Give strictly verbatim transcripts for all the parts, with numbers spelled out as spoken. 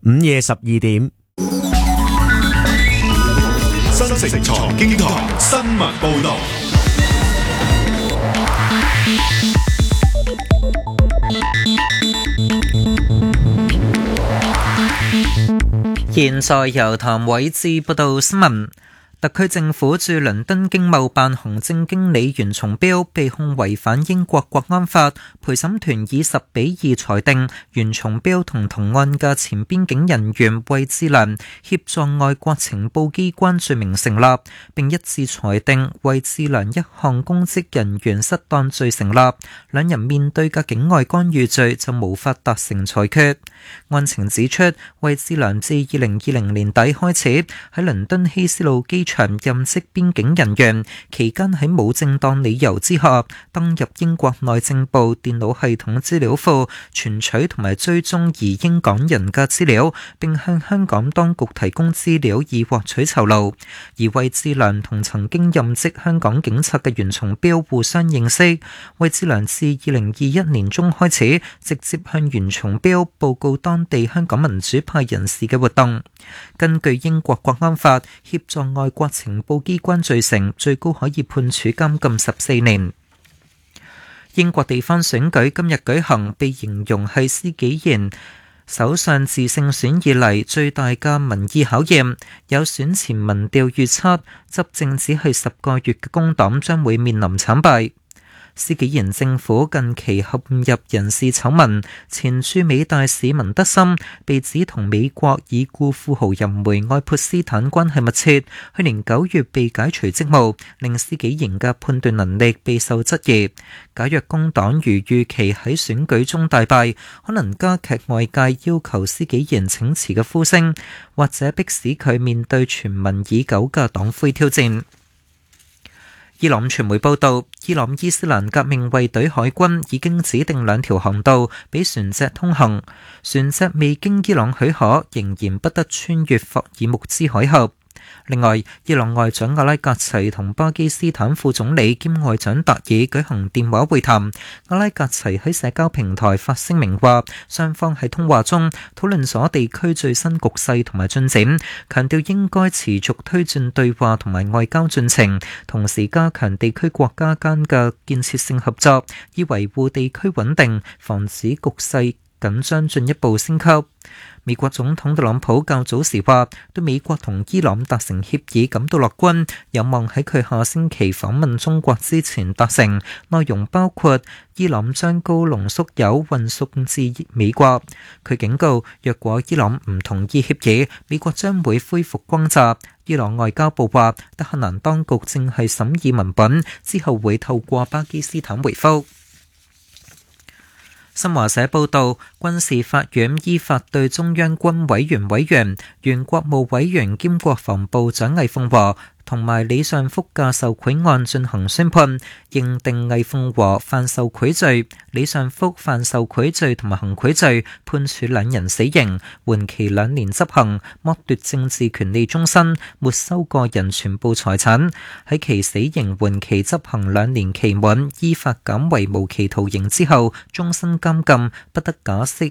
午夜十二點， 新城財經台新聞報道。 現在由譚偉志報道新聞。特區政府駐倫敦經貿辦行政經理袁松標被控違反英國國安法，陪審團以十比二裁定袁松標同同案嘅前邊境人員魏志良協助外國情報機關罪名成立，並一致裁定魏志良一項公職人員失當罪成立，兩人面對嘅境外干預罪就無法達成裁決。案情指出，魏志良自二零二零年底開始喺倫敦希斯路機場任職邊境人員，期間喺冇正當理由之下登入英國內政部電腦系統資料庫，存取同埋追蹤移英港人嘅資料，並向香港當局提供資料以獲取酬勞。而魏志良同曾經任職香港警察嘅袁松標互相認識，魏志良自二零二一年中開始直接向袁松標報告當地香港民主派人士嘅活動。根據英國國安法，協助外國情報機關罪成，最高可以判處監禁十四年。英國地方選舉今日舉行，被形容係施紀賢首相自勝選以嚟最大嘅民意考驗。有選前民調預測，執政只係十個月嘅工黨將會面臨慘敗。施紀賢政府近期陷入人事醜聞，前駐美大使文德森被指同美國已故富豪人梅愛潑斯坦關係密切，去年九月被解除職務，令施紀賢嘅判斷能力備受質疑。假若工黨如預期喺選舉中大敗，可能加劇外界要求施紀賢請辭嘅呼聲，或者迫使佢面對傳聞已久嘅黨魁挑戰。伊朗傳媒報道，伊朗伊斯蘭革命衛隊海軍已經指定兩條航道俾船隻通行，船隻未經伊朗許可，仍然不得穿越霍爾木茲海峽。另外，伊朗外長阿拉格齊同巴基斯坦副總理兼外長達爾舉行電話會談。阿拉格齊喺社交平台發聲明話，雙方喺通話中討論咗地區最新局勢同埋進展，強調應該持續推進對話同埋外交進程，同時加強地區國家間嘅建設性合作，以維護地區穩定，防止局勢緊張進一步升級。美國總統特朗普較早時話，對美國同伊朗達成協議感到樂觀，有望喺佢下星期訪問中國之前達成，內容包括伊朗將高濃縮鈾運送至美國。佢警告，若果伊朗唔同意協議，美國將會恢復轟炸。伊朗外交部話，德黑蘭當局正係審議文本，之後會透過巴基斯坦回覆。新華社報道，軍事法院依法對中央軍委員委員、原國務委員兼國防部長魏鳳和同埋李尚福嘅受賄案進行宣判，認定魏鳳和犯受賄罪，李尚福犯受賄罪同埋行賄罪，判處兩人死刑，緩期兩年執行，剝奪政治權利終身，沒收個人全部財產。喺其死刑緩期執行兩年期滿，依法減為無期徒刑之後，終身監禁，不得假釋。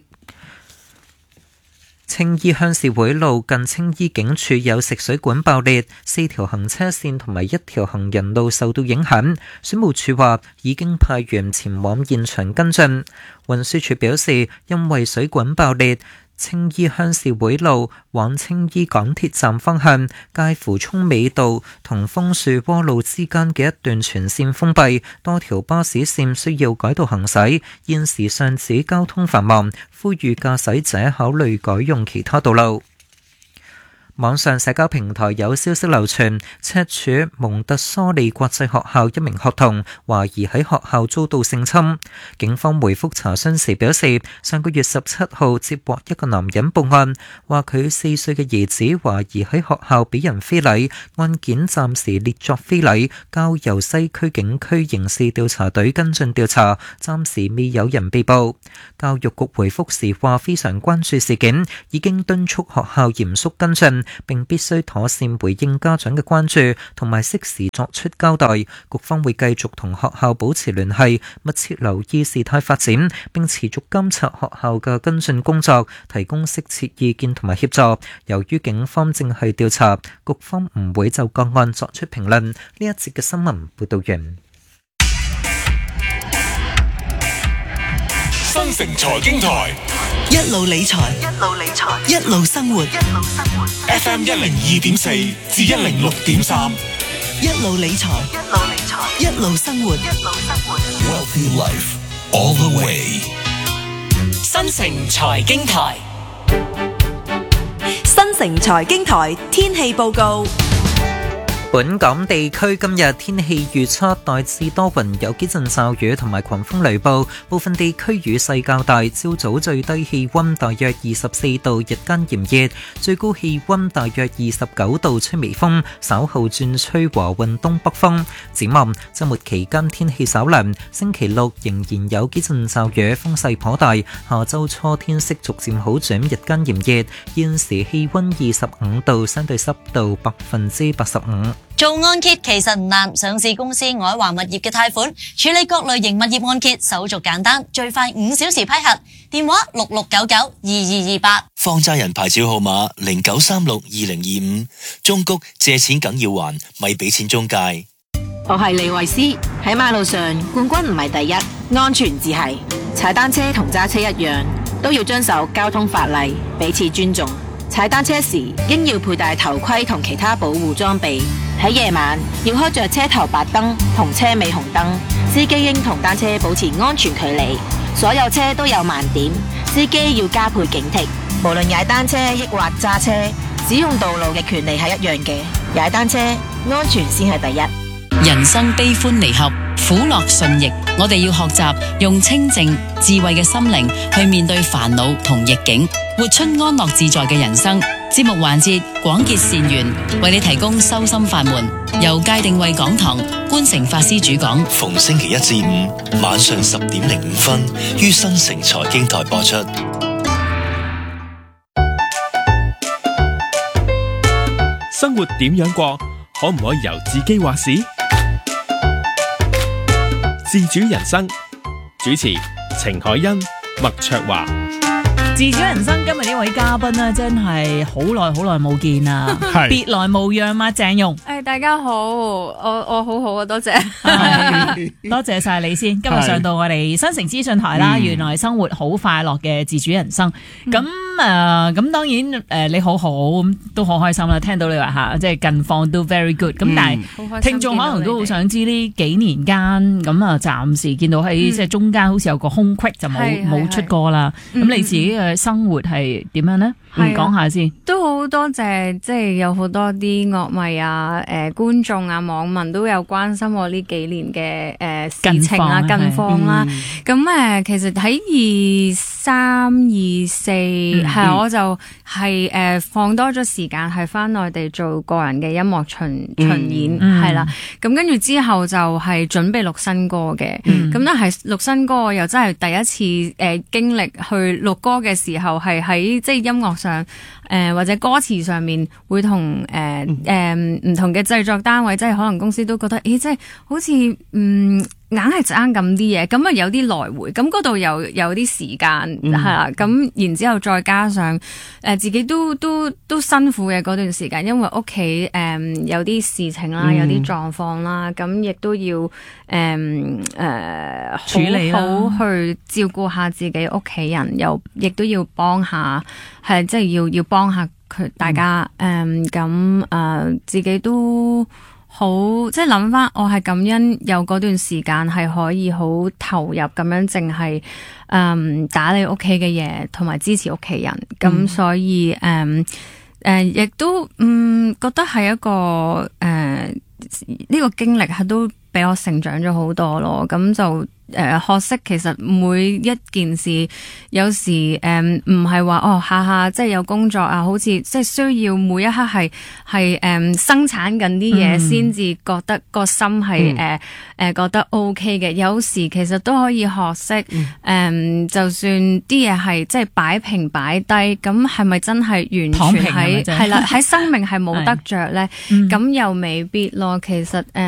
青衣鄉事會路近青衣警署有食水管爆裂，四條行車線同埋一條行人路受到影響。水務署話已經派員前往現場跟進。運輸署表示，因為水管爆裂，青衣鄉事會路往青衣港鐵站方向介乎涌美道同楓樹窩路之間嘅一段全線封閉，多條巴士線需要改道行駛。現時上址交通繁忙，呼籲駕駛者考慮改用其他道路。網上社交平台有消息流傳，赤柱蒙特梭利國際學校一名學童懷疑喺學校遭到性侵。警方回覆查詢時表示，上個月十七號接獲一個男人報案，話佢四歲嘅兒子懷疑喺學校俾人非禮，案件暫時列作非禮，交由西區警區刑事調查隊跟進調查，暫時未有人被捕。教育局回覆時話非常關注事件，已經敦促學校嚴肅跟進， 並必須妥善回應家長嘅關注，同埋適時作出交代。局方會繼續同學校保持聯繫，密切留意事態發展，並持續監察學校嘅跟進工作，提供適切意見同埋協助。由於警方正係調查，局方唔會就個案作出評論。呢一節嘅新聞報道完。 新城財經台一路理財，一路理財，一路生活，一路生活。 F M 一零二點四至一零六點三， 一路理財，一路理財，一路生活，一路生活。 Wealthy Life all the way。 新城財經台，新城財經台天氣報告。 本港地區今日天氣預測大致多雲，有幾陣驟雨同埋狂風雷暴，部分地區雨勢較大。朝早最低氣溫大約二十四度，日間炎熱，最高氣溫大約二十九度，吹微風，稍後轉吹和緩東北風。展望週末期間天氣稍涼，星期六仍然有幾陣驟雨，風勢頗大。下週初天色逐漸好轉，日間炎熱。現時氣溫二十五度，相對濕度百分之八十五。 做按揭其實唔難，上市公司愛華物業嘅貸款處理各類型物業按揭手續簡單，最快五小時批核。電話六六九九二二二八。 放債人牌照號碼零九三六二零二五。中谷借錢梗要還，咪俾錢中介。 我係李慧詩。喺馬路上，冠軍唔係第一，安全至係。踩單車同揸車一樣，都要遵守交通法例，彼此尊重。踩單車時應要佩戴頭盔同其他保護裝備。喺夜晚要開着車頭白燈同車尾紅燈，司機應同單車保持安全距離。所有車都有盲點，司機要加倍警惕。無論踩單車抑或揸車，使用道路嘅權利係一樣嘅。踩單車安全先係第一。 人生悲歡離合，苦樂順逆，我哋要學習用清靜智慧嘅心靈去面對煩惱同逆境，活出安樂自在嘅人生。節目環節廣結善緣，為你提供修心法門，由界定慧講堂觀誠法師主講， 逢星期一至五晚上十點零五分於新城財經台播出。 生活點樣過，可唔可以由自己話事？自主人生，主持程海欣、麥卓華。 自主人生今日呢位嘉賓呢，真係好耐好耐冇見啦，別來無恙嘛，鄭融。 誒，大家好，我我好好啊，多謝， 多謝晒你先。今日上到我哋新城資訊台啦，原來生活好快樂嘅自主人生。咁誒，咁當然誒，你好好咁都好開心啦。聽到你話吓，即係近況都 very good。咁但係聽眾可能都好想知呢幾年間咁啊，暫時見到喺即係中間好似有個空隙就冇冇出歌啦。咁你自己嘅生活係點樣呢？唔講下先， 都好多謝，即係有好多啲樂迷啊、誒、呃、觀眾啊、網民都有關心我呢幾年嘅誒、呃、事情啊、近況啦。咁誒、呃，其實喺二三二四係我就係、是、誒、呃、放多咗時間係翻內地做個人嘅音樂巡巡演係啦。咁跟住之後就係準備錄新歌嘅。咁但係錄新歌又真係第一次誒、呃、經歷去錄歌嘅時候係喺即係音樂上。誒、呃、或者歌詞上面會同誒誒唔同嘅製作單位，即係可能公司都覺得，咦，即係好似嗯硬係爭咁啲嘢，咁啊有啲來回，咁嗰度又有啲時間係啦，咁、嗯、然之後再加上誒、呃、自己都都都辛苦嘅嗰段時間，因為屋企誒有啲事情啦，有啲狀況啦，咁亦都要誒誒、呃呃、處理好去照顧下自己屋企人，又亦都要幫下，係即係要要幫下佢大家誒咁誒自己都。好，即係諗翻，我係感恩有嗰段時間係可以好投入咁樣，淨係誒打理屋企嘅嘢，同埋支持屋企人。咁、嗯、所以誒誒，亦、呃、都嗯覺得係一個誒呢、呃這個經歷係都俾我成長咗好多咯。咁就誒學識其實每一件事有時誒唔係話哦下下即係有工作啊，好似即係需要每一刻係係誒生產緊啲嘢先至覺得個心係誒誒覺得 OK 嘅。有時其實都可以學識誒、嗯，就算啲嘢係即係擺平擺低，咁係咪真係完全喺係啦喺生命係冇得着咧？咁又未必咯。其實誒。